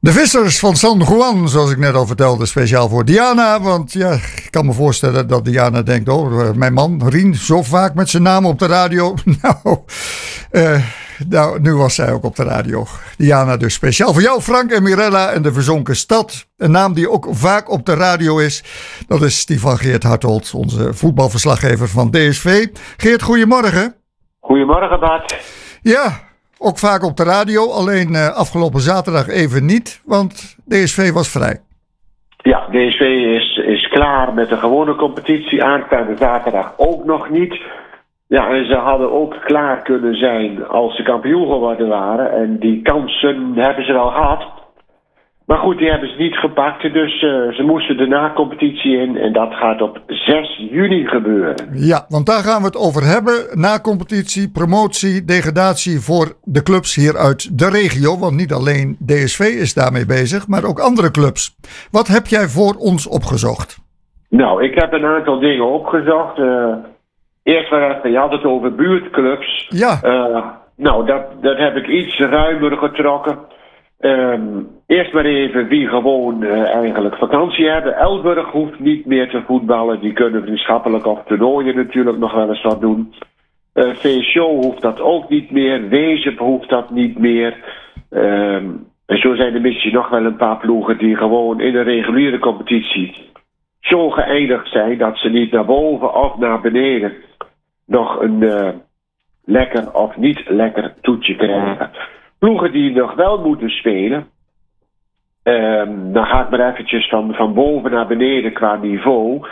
De vissers van San Juan, zoals ik net al vertelde, speciaal voor Diana. Want ja, ik kan me voorstellen dat Diana denkt, mijn man Rien, zo vaak met zijn naam op de radio. Nou, nu was zij ook op de radio. Diana dus speciaal voor jou, Frank en Mirella en de Verzonken Stad. Een naam die ook vaak op de radio is. Dat is die van Geert Hartelt, onze voetbalverslaggever van DSV. Geert, goedemorgen. Goedemorgen, Bart. Ja, ook vaak op de radio, alleen afgelopen zaterdag even niet, want DSV was vrij. Ja, DSV is klaar met de gewone competitie. Aanstaande zaterdag ook nog niet. Ja, en ze hadden ook klaar kunnen zijn als ze kampioen geworden waren. En die kansen hebben ze wel gehad. Maar goed, die hebben ze niet gepakt. Dus ze moesten de na-competitie in. En dat gaat op 6 juni gebeuren. Ja, want daar gaan we het over hebben. Na-competitie, promotie, degradatie voor de clubs hier uit de regio. Want niet alleen DSV is daarmee bezig, maar ook andere clubs. Wat heb jij voor ons opgezocht? Nou, ik heb een aantal dingen opgezocht. Eerst maar even, je had het over buurtclubs. Ja. Nou, dat heb ik iets ruimer getrokken. Eerst maar even wie gewoon eigenlijk vakantie hebben. Elburg hoeft niet meer te voetballen. Die kunnen vriendschappelijk of toernooien natuurlijk nog wel eens wat doen. VSO hoeft dat ook niet meer. Wezep hoeft dat niet meer. En zo zijn er misschien nog wel een paar ploegen die gewoon in de reguliere competitie zo geëindigd zijn dat ze niet naar boven of naar beneden nog een lekker of niet lekker toetje krijgen. Ploegen die nog wel moeten spelen, dan ga ik maar eventjes van boven naar beneden qua niveau.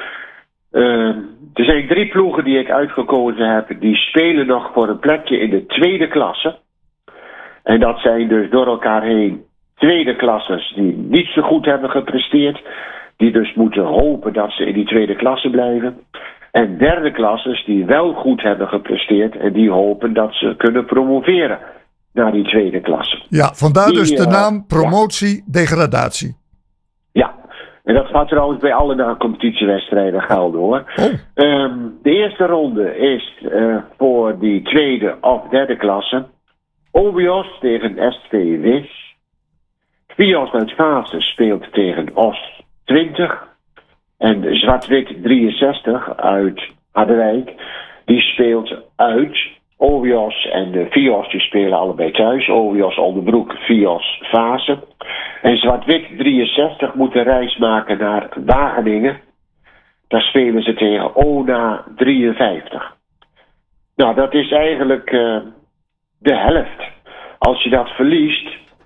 Er zijn 3 ploegen die ik uitgekozen heb, die spelen nog voor een plekje in de tweede klasse. En dat zijn dus door elkaar heen tweede klassers die niet zo goed hebben gepresteerd, die dus moeten hopen dat ze in die tweede klasse blijven. En derde klassers die wel goed hebben gepresteerd en die hopen dat ze kunnen promoveren naar die tweede klasse. Ja, vandaar dus de naam promotie-degradatie. Ja, en dat gaat trouwens bij alle na-competitiewedstrijden gelden hoor. Oh. De eerste ronde is voor die tweede of derde klasse. OBOS tegen SV Wis. Vios uit Vaassen speelt tegen OS 20. En Zwart-Wit 63 uit Harderwijk, die speelt uit. OWIOS en de Vios die spelen allebei thuis. OWIOS Oldenbroek, Vios Vaassen. En Zwart-Wit 63 moet de reis maken naar Wageningen. Daar spelen ze tegen ONA 53. Nou, dat is eigenlijk de helft. Als je dat verliest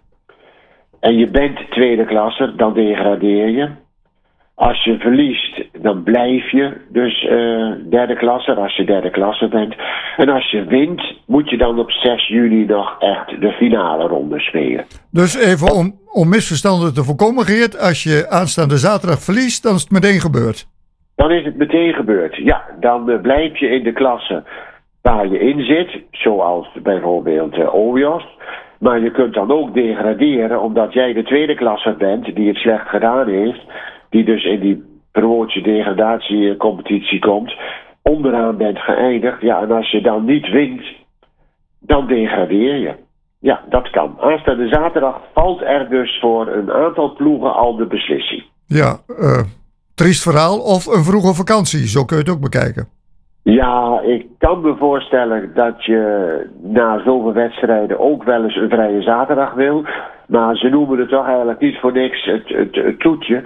en je bent tweede klasser, dan degradeer je. Als je verliest, dan blijf je dus derde klasse, als je derde klasse bent. En als je wint, moet je dan op 6 juni nog echt de finale ronde spelen. Dus even om misverstanden te voorkomen, Geert, als je aanstaande zaterdag verliest, dan is het meteen gebeurd. Dan is het meteen gebeurd, ja. Dan blijf je in de klasse waar je in zit, zoals bijvoorbeeld OWIOS. Maar je kunt dan ook degraderen, omdat jij de tweede klasse bent die het slecht gedaan heeft, die dus in die promotie-degradatiecompetitie komt, onderaan bent geëindigd. Ja, en als je dan niet wint, dan degradeer je. Ja, dat kan. Aanstaande zaterdag valt er dus voor een aantal ploegen al de beslissing. Ja, triest verhaal of een vroege vakantie, zo kun je het ook bekijken. Ja, ik kan me voorstellen dat je na zoveel wedstrijden ook wel eens een vrije zaterdag wil. Maar ze noemen het toch eigenlijk niet voor niks het toetje.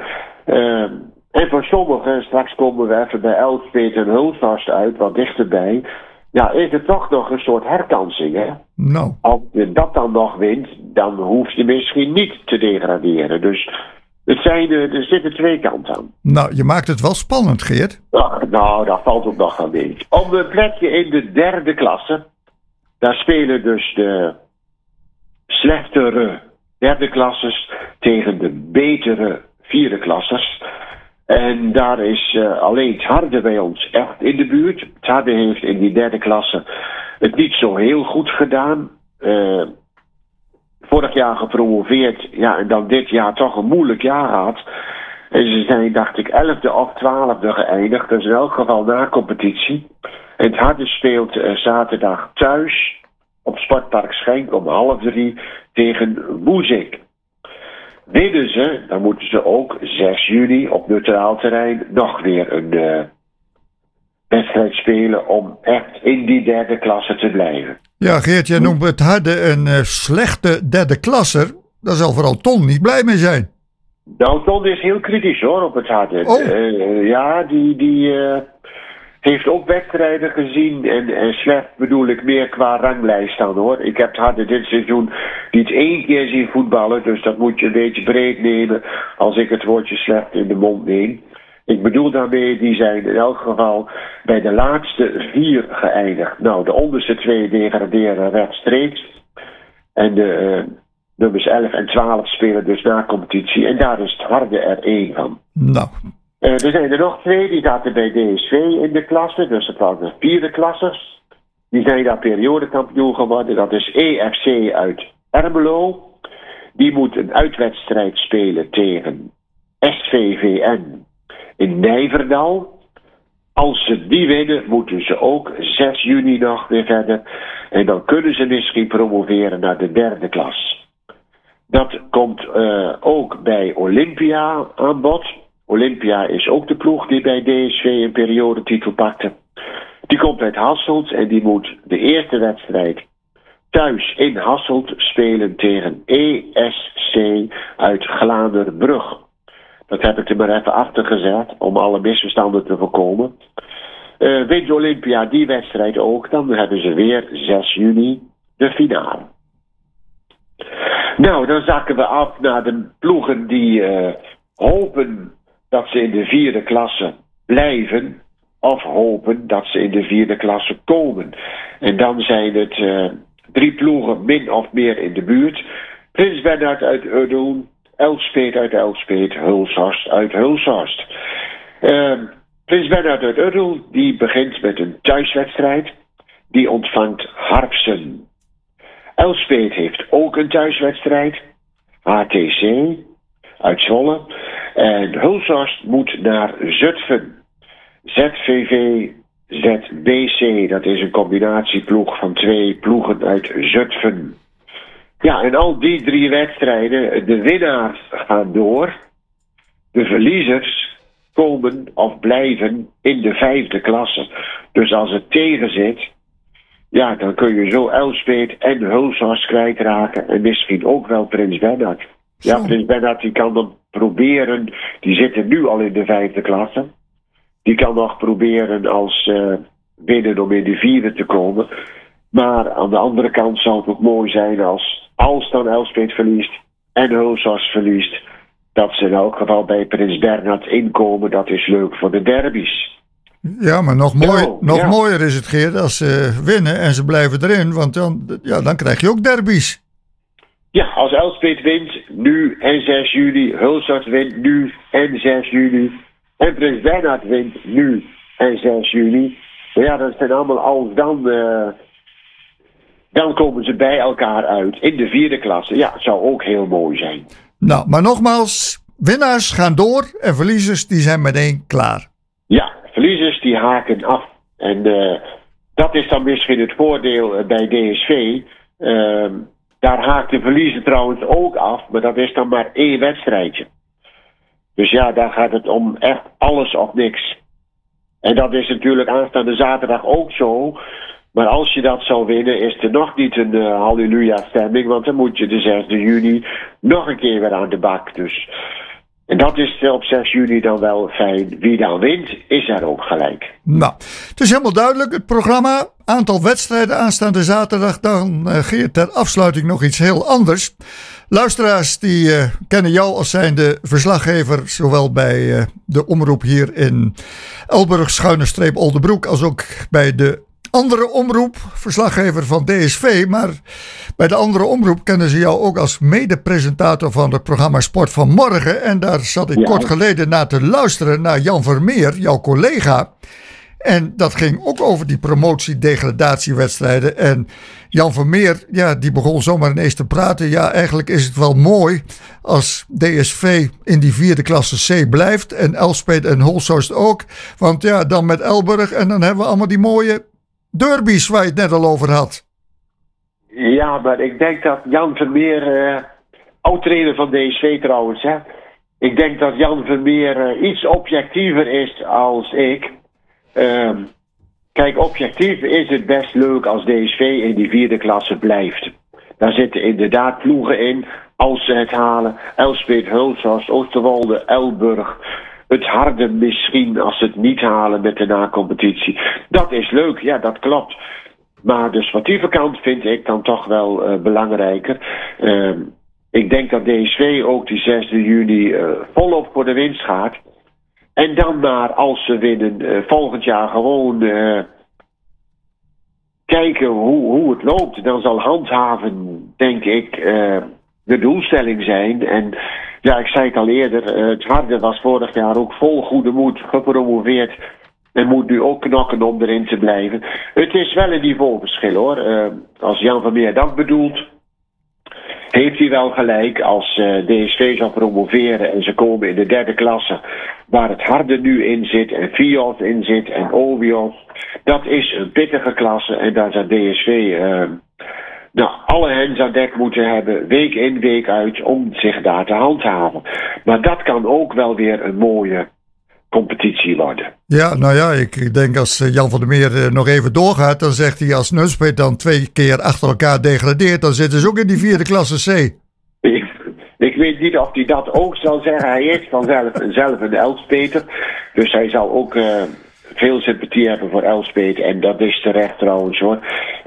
En voor sommigen, straks komen we even bij Elfsteed en Hulsvast uit, wat dichterbij. Ja, is het toch nog een soort herkansing, hè? Nou. Als je dat dan nog wint, dan hoef je misschien niet te degraderen. Dus er zitten 2 kanten aan. Nou, je maakt het wel spannend, Geert. Nou, dat valt ook nog wel mee. Op een plekje in de derde klasse, daar spelen dus de slechtere derde klassers tegen de betere vierde klassers. En daar is alleen het Harde bij ons echt in de buurt. Het Harde heeft in die derde klasse het niet zo heel goed gedaan. Vorig jaar gepromoveerd, ja, en dan dit jaar toch een moeilijk jaar gehad. En ze zijn, dacht ik, 11e of 12e geëindigd. Dus in elk geval na competitie. En het Harde speelt zaterdag thuis op Sportpark Schenk om 2:30 tegen Woezik. Winnen ze, dan moeten ze ook 6 juni op neutraal terrein nog weer een wedstrijd spelen om echt in die derde klasse te blijven. Ja, Geert, jij noemt het Harde een slechte derde klasser. Daar zal vooral Ton niet blij mee zijn. Nou, Ton is heel kritisch hoor op het Harde. Die heeft ook wedstrijden gezien en slecht bedoel ik meer qua ranglijst dan hoor. Ik heb het Harde dit seizoen niet 1 keer zien voetballen, dus dat moet je een beetje breed nemen als ik het woordje slecht in de mond neem. Ik bedoel daarmee, die zijn in elk geval bij de laatste 4 geëindigd. Nou, de onderste 2 degraderen rechtstreeks. En de nummers 11 en 12 spelen dus na competitie. En daar is het Harde er 1 van. Nou. Er zijn er nog 2, die zaten bij DSV in de klasse. Dus dat waren de 4e klassers. Die zijn daar periodekampioen geworden. Dat is EFC uit Ermelo. Die moet een uitwedstrijd spelen tegen SVVN in Nijverdal. Als ze die winnen, moeten ze ook 6 juni nog weer verder. En dan kunnen ze misschien promoveren naar de derde klas. Dat komt ook bij Olympia aan bod. Olympia is ook de ploeg die bij DSV een periodetitel pakte. Die komt uit Hasselt en die moet de eerste wedstrijd thuis in Hasselt spelen tegen ESC uit Glaanderbrug. Dat heb ik er maar even achter gezet om alle misverstanden te voorkomen. Wint Olympia die wedstrijd ook, dan hebben ze weer 6 juni de finale. Nou, dan zakken we af naar de ploegen die hopen dat ze in de 4e klasse blijven. Of hopen dat ze in de 4e klasse komen. En dan zijn het 3 ploegen min of meer in de buurt. Prins Bernhard uit Udden, Elspeet uit Elspeet, Hulshorst uit Hulshorst. Prins Bernhard uit Udden die begint met een thuiswedstrijd. Die ontvangt Harpsen. Elspeet heeft ook een thuiswedstrijd. HTC uit Zwolle. En Hulshorst moet naar Zutphen. ZVV, ZBC, dat is een combinatieploeg van 2 ploegen uit Zutphen. Ja, en al die 3 wedstrijden, de winnaars gaan door. De verliezers komen of blijven in de 5e klasse. Dus als het tegen zit, ja, dan kun je zo Elspeet en Hulshorst kwijtraken. En misschien ook wel Prins Bernhard. Ja, Prins Bernhard die kan dan proberen, die zitten nu al in de 5e klasse. Die kan nog proberen als winnen om in de 4e te komen. Maar aan de andere kant zou het ook mooi zijn als dan Elspeet verliest en Hulshorst verliest, dat ze in elk geval bij Prins Bernhard inkomen. Dat is leuk voor de derbies. Ja, maar nog mooier is het, Geert, als ze winnen en ze blijven erin. Want dan krijg je ook derbies. Ja, als Elspeet wint, nu en 6 juli. Hulshorst wint nu en 6 juli. En Prins Bernhard wint nu en 6 juli. Maar ja, dat zijn allemaal als dan komen ze bij elkaar uit in de 4e klasse. Ja, het zou ook heel mooi zijn. Nou, maar nogmaals, winnaars gaan door en verliezers die zijn meteen klaar. Ja, verliezers die haken af. En dat is dan misschien het voordeel bij DSV. Daar haakt de verliezer trouwens ook af, maar dat is dan maar 1 wedstrijdje. Dus ja, daar gaat het om echt alles of niks. En dat is natuurlijk aanstaande zaterdag ook zo. Maar als je dat zou winnen, is er nog niet een halleluja-stemming. Want dan moet je de 6e juni nog een keer weer aan de bak. Dus. En dat is op 6 juni dan wel fijn. Wie dan wint, is er ook gelijk. Nou, het is helemaal duidelijk. Het programma, aantal wedstrijden aanstaande zaterdag. Dan Geert, ter afsluiting nog iets heel anders. Luisteraars die kennen jou als zijnde verslaggever, zowel bij de omroep hier in Elburg-Oldebroek als ook bij de andere omroep, verslaggever van DSV. Maar bij de andere omroep kennen ze jou ook als mede-presentator van het programma Sport van Morgen. En daar zat ik kort geleden naar te luisteren naar Jan Vermeer, jouw collega. En dat ging ook over die promotie-degradatiewedstrijden. En Jan Vermeer, ja, die begon zomaar ineens te praten. Ja, eigenlijk is het wel mooi als DSV in die 4e klasse C blijft. En Elspeet en Hulshorst ook. Want ja, dan met Elburg en dan hebben we allemaal die mooie derbies waar je het net al over had. Ja, maar ik denk dat Jan Vermeer oud-trainer van DSV trouwens, hè. Ik denk dat Jan Vermeer iets objectiever is als ik. Kijk, objectief is het best leuk als DSV in die 4e klasse blijft. Daar zitten inderdaad ploegen in, als ze het halen. Elspet, Hulshorst, Oosterwolde, Elburg. Het Harde misschien als ze het niet halen met de na-competitie. Dat is leuk, ja, dat klopt. Maar de sportieve kant vind ik dan toch wel belangrijker. Ik denk dat DSV ook die 6 juni volop voor de winst gaat. En dan maar, als ze winnen, volgend jaar gewoon kijken hoe het loopt. Dan zal handhaven, denk ik, de doelstelling zijn. En ja, ik zei het al eerder, het Harde was vorig jaar ook vol goede moed gepromoveerd. En moet nu ook knokken om erin te blijven. Het is wel een niveauverschil hoor. Als Jan van Meer dat bedoelt, heeft hij wel gelijk. Als DSV zou promoveren en ze komen in de 3e klasse, waar het Harde nu in zit en Fiat in zit en Ovios. Dat is een pittige klasse en daar zou DSV alle hens aan dek moeten hebben, week in, week uit, om zich daar te handhaven. Maar dat kan ook wel weer een mooie competitie worden. Ja, nou ja, ik denk als Jan van der Meer nog even doorgaat, dan zegt hij als Nunspeet dan 2 keer achter elkaar degradeert, dan zitten ze ook in die 4e klasse C. Ik weet niet of hij dat ook zal zeggen. Hij is vanzelf een Elspeter. Dus hij zal ook veel sympathie hebben voor Elspet. En dat is terecht trouwens hoor.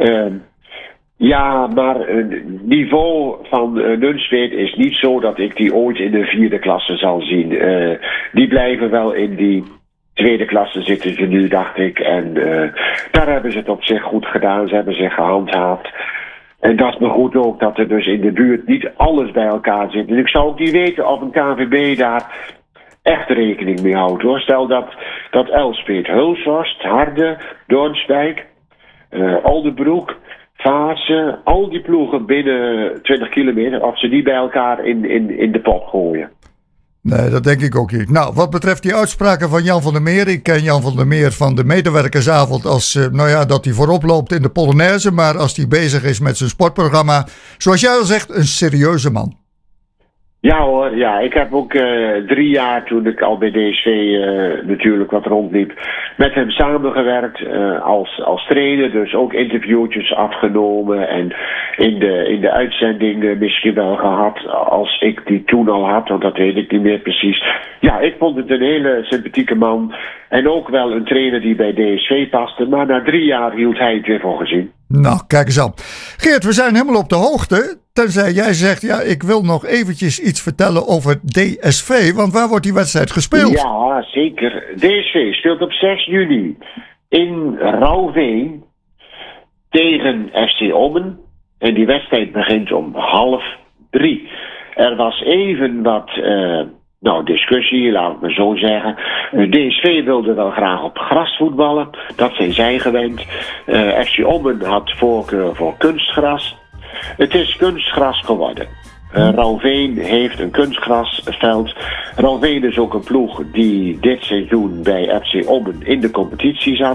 Ja, maar het niveau van Nunspeet is niet zo dat ik die ooit in de 4e klasse zal zien. Die blijven wel in die 2e klasse zitten ze nu, dacht ik. En daar hebben ze het op zich goed gedaan. Ze hebben zich gehandhaafd. En dat is me goed ook, dat er dus in de buurt niet alles bij elkaar zit. Dus ik zou ook niet weten of een KNVB daar echt rekening mee houdt hoor. Stel dat Elspet, Hulshorst, Harde, Doornspijk, Oldenbroek, Vaassen, al die ploegen binnen 20 kilometer, of ze die bij elkaar in de pot gooien. Nee, dat denk ik ook niet. Nou, wat betreft die uitspraken van Jan van der Meer. Ik ken Jan van der Meer van de medewerkersavond als, dat hij voorop loopt in de Polonaise. Maar als hij bezig is met zijn sportprogramma, zoals jij al zegt, een serieuze man. Ja hoor, ja. Ik heb ook 3 jaar, toen ik al bij DSV natuurlijk wat rondliep, met hem samengewerkt als trainer. Dus ook interviewtjes afgenomen en in de uitzending misschien wel gehad als ik die toen al had, want dat weet ik niet meer precies. Ja, ik vond het een hele sympathieke man en ook wel een trainer die bij DSV paste. Maar na 3 jaar hield hij het weer voor gezien. Nou, kijk eens aan. Geert, we zijn helemaal op de hoogte. Tenzij jij zegt, ja, ik wil nog eventjes iets vertellen over DSV. Want waar wordt die wedstrijd gespeeld? Ja, zeker. DSV speelt op 6 juni in Rauwveen tegen FC Ommen. En die wedstrijd begint om 2:30. Er was even wat discussie, laat ik maar zo zeggen. DSV wilde wel graag op gras voetballen. Dat zijn zij gewend. FC Ommen had voorkeur voor kunstgras. Het is kunstgras geworden. Rauwveen heeft een kunstgrasveld. Rauwveen is ook een ploeg die dit seizoen bij FC Ommen in de competitie zat.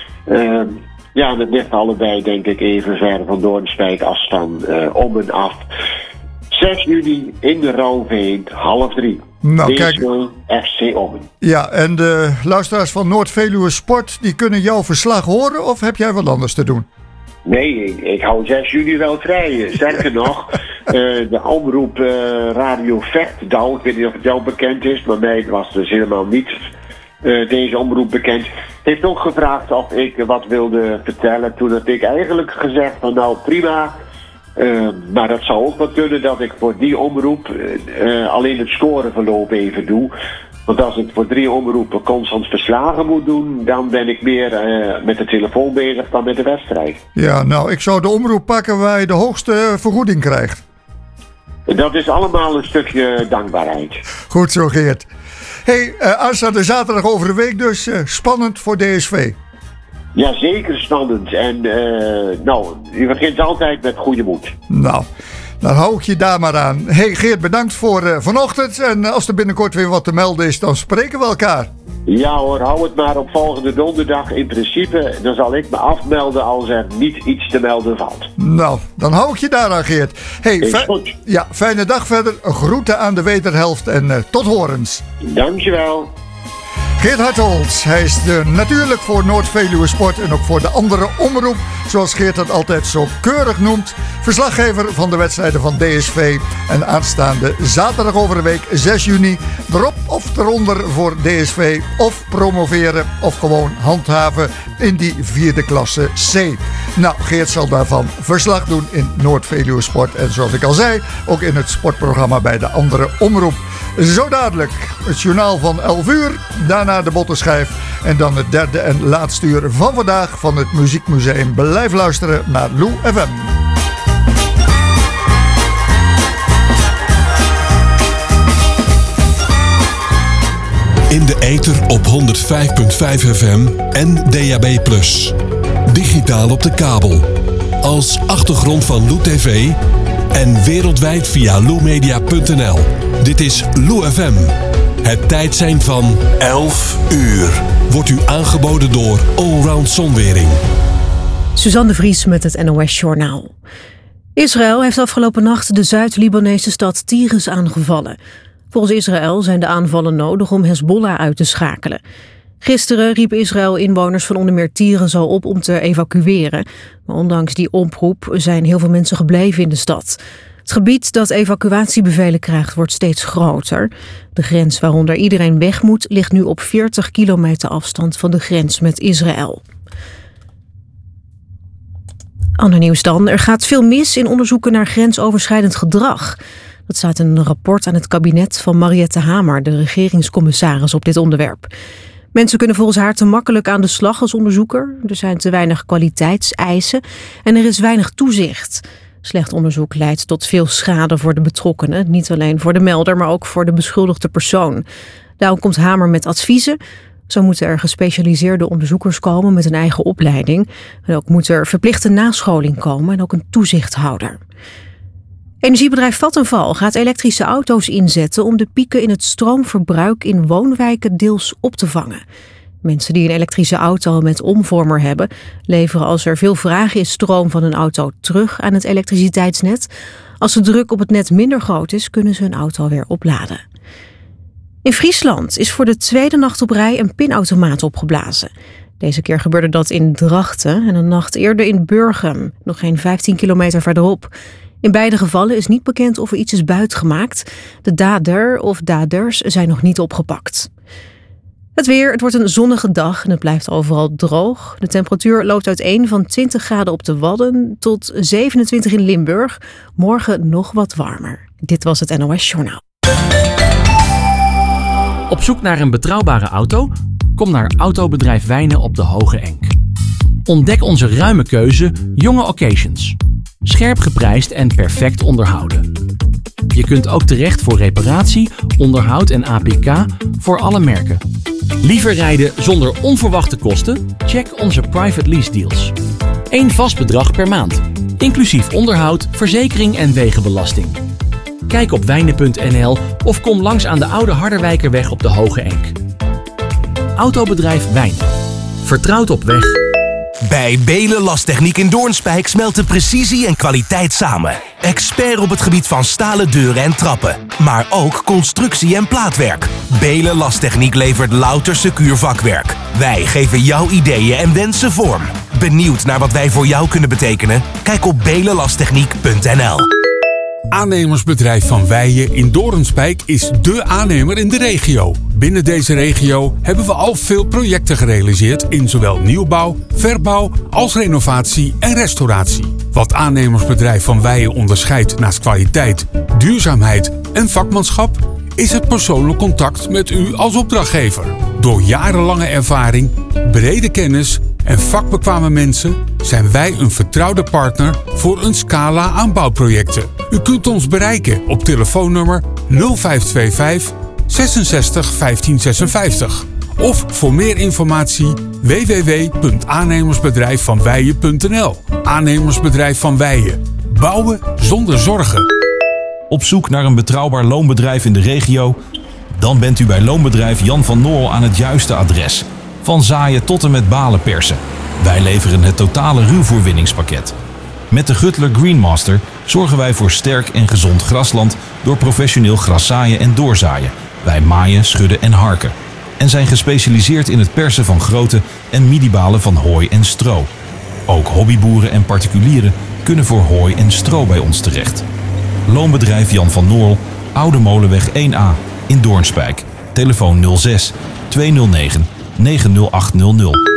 Dat ligt allebei denk ik even ver van Doornspijk als van Ommen af. 6 juni in de Rauwveen, 2:30. Nou, kijk. FC Ommen. Ja, en de luisteraars van Noord-Veluwe Sport, die kunnen jouw verslag horen of heb jij wat anders te doen? Nee, ik hou 6 juni wel vrij. Sterker nog, de omroep Radio Vechtdal, ik weet niet of het jou bekend is, maar mij was dus helemaal niet deze omroep bekend, heeft ook gevraagd of ik wat wilde vertellen. Toen had ik eigenlijk gezegd van nou prima, maar dat zou ook wel kunnen dat ik voor die omroep alleen het scoreverloop even doe. Want als ik voor 3 omroepen constant verslagen moet doen, dan ben ik meer met de telefoon bezig dan met de wedstrijd. Ja, nou, ik zou de omroep pakken waar je de hoogste vergoeding krijgt. Dat is allemaal een stukje dankbaarheid. Goed zo, Geert. Hey, aanstaande zaterdag over de week dus spannend voor DSV. Ja, zeker spannend. En u begint altijd met goede moed. Nou, Dan hou ik je daar maar aan. Hey Geert, bedankt voor vanochtend. En als er binnenkort weer wat te melden is, dan spreken we elkaar. Ja hoor, hou het maar op volgende donderdag. In principe, dan zal ik me afmelden als er niet iets te melden valt. Nou, dan hou ik je daar aan, Geert. Hey, fijne dag verder. Groeten aan de wederhelft en tot horens. Dankjewel. Geert Hartholz, hij is natuurlijk voor Noord-Veluwe Sport en ook voor de andere omroep, zoals Geert dat altijd zo keurig noemt, verslaggever van de wedstrijden van DSV en aanstaande zaterdag over de week 6 juni erop of eronder voor DSV of promoveren of gewoon handhaven in die 4e klasse C. Nou, Geert zal daarvan verslag doen in Noord-Veluwe Sport en zoals ik al zei, ook in het sportprogramma bij de andere omroep. Zo dadelijk het journaal van 11 uur, daarna de bottenschijf en dan het derde en laatste uur van vandaag van het Muziekmuseum. Blijf luisteren naar Lou FM. In de ether op 105.5 FM en DAB+. Digitaal op de kabel. Als achtergrond van Lou TV en wereldwijd via loumedia.nl. Dit is Lou FM. Het tijdsein van 11 uur. Wordt u aangeboden door Allround Zonwering. Suzanne de Vries met het NOS-journaal. Israël heeft afgelopen nacht de Zuid-Libanese stad Tiris aangevallen. Volgens Israël zijn de aanvallen nodig om Hezbollah uit te schakelen. Gisteren riep Israël inwoners van onder meer Tiris al op om te evacueren. Maar ondanks die oproep zijn heel veel mensen gebleven in de stad. Het gebied dat evacuatiebevelen krijgt wordt steeds groter. De grens waaronder iedereen weg moet ligt nu op 40 kilometer afstand van de grens met Israël. Ander nieuws dan. Er gaat veel mis in onderzoeken naar grensoverschrijdend gedrag. Dat staat in een rapport aan het kabinet van Mariette Hamer, de regeringscommissaris op dit onderwerp. Mensen kunnen volgens haar te makkelijk aan de slag als onderzoeker. Er zijn te weinig kwaliteitseisen en er is weinig toezicht. Slecht onderzoek leidt tot veel schade voor de betrokkenen. Niet alleen voor de melder, maar ook voor de beschuldigde persoon. Daarom komt Hamer met adviezen. Zo moeten er gespecialiseerde onderzoekers komen met een eigen opleiding. En ook moet er verplichte nascholing komen en ook een toezichthouder. Energiebedrijf Vattenfall gaat elektrische auto's inzetten om de pieken in het stroomverbruik in woonwijken deels op te vangen. Mensen die een elektrische auto met omvormer hebben, leveren als er veel vraag is stroom van een auto terug aan het elektriciteitsnet. Als de druk op het net minder groot is, kunnen ze hun auto weer opladen. In Friesland is voor de tweede nacht op rij een pinautomaat opgeblazen. Deze keer gebeurde dat in Drachten en een nacht eerder in Burgum, nog geen 15 kilometer verderop. In beide gevallen is niet bekend of er iets is buitgemaakt. De dader of daders zijn nog niet opgepakt. Het weer, het wordt een zonnige dag en het blijft overal droog. De temperatuur loopt uiteen van 20 graden op de Wadden tot 27 in Limburg. Morgen nog wat warmer. Dit was het NOS Journaal. Op zoek naar een betrouwbare auto? Kom naar Autobedrijf Wijnen op de Hoge Enk. Ontdek onze ruime keuze jonge occasions. Scherp geprijsd en perfect onderhouden. Je kunt ook terecht voor reparatie, onderhoud en APK voor alle merken. Liever rijden zonder onverwachte kosten? Check onze private lease deals. 1 vast bedrag per maand, inclusief onderhoud, verzekering en wegenbelasting. Kijk op wijnen.nl of kom langs aan de Oude Harderwijkerweg op de Hoge Enk. Autobedrijf Wijnen. Vertrouwd op weg. Bij Belen Lastechniek in Doornspijk smelten precisie en kwaliteit samen. Expert op het gebied van stalen deuren en trappen. Maar ook constructie en plaatwerk. Belen Lastechniek levert louter secuur vakwerk. Wij geven jouw ideeën en wensen vorm. Benieuwd naar wat wij voor jou kunnen betekenen? Kijk op belenlasttechniek.nl. Aannemersbedrijf Van Weijen in Doornspijk is dé aannemer in de regio. Binnen deze regio hebben we al veel projecten gerealiseerd in zowel nieuwbouw, verbouw als renovatie en restauratie. Wat aannemersbedrijf Van Weijen onderscheidt naast kwaliteit, duurzaamheid en vakmanschap is het persoonlijk contact met u als opdrachtgever. Door jarenlange ervaring, brede kennis en vakbekwame mensen zijn wij een vertrouwde partner voor een scala aan bouwprojecten. U kunt ons bereiken op telefoonnummer 0525 66 1556. Of voor meer informatie www.aannemersbedrijfvanweijen.nl. Aannemersbedrijf Van Weijen. Bouwen zonder zorgen. Op zoek naar een betrouwbaar loonbedrijf in de regio? Dan bent u bij Loonbedrijf Jan van Noorl aan het juiste adres. Van zaaien tot en met balen persen. Wij leveren het totale ruwvoorwinningspakket. Met de Gutler Greenmaster zorgen wij voor sterk en gezond grasland door professioneel graszaaien en doorzaaien. Wij maaien, schudden en harken. En zijn gespecialiseerd in het persen van grote en midibalen van hooi en stro. Ook hobbyboeren en particulieren kunnen voor hooi en stro bij ons terecht. Loonbedrijf Jan van Noorl, Oude Molenweg 1A in Doornspijk. Telefoon 06 209 90800.